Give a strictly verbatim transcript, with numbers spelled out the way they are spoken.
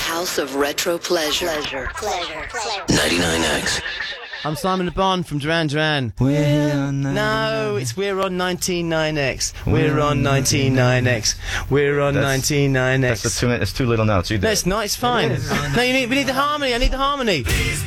house of retro pleasure. Pleasure. Pleasure. ninety-nine X. I'm Simon Le Bon from Duran Duran. We're on No, it's We're on ninety-nine X. We're on ninety-nine X. We're on ninety-nine X. That's, the two, that's two little notes. You do No, it. it's not. It's fine. No, you need. We need the harmony. I need the harmony.